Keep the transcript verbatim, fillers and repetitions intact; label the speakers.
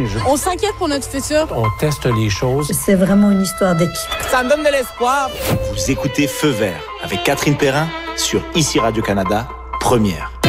Speaker 1: challenge.
Speaker 2: On s'inquiète pour notre futur.
Speaker 1: On teste les choses.
Speaker 3: C'est vraiment une histoire d'équipe.
Speaker 2: Ça me donne de l'espoir.
Speaker 4: Vous écoutez Feu Vert avec Catherine Perrin sur Ici Radio-Canada, première.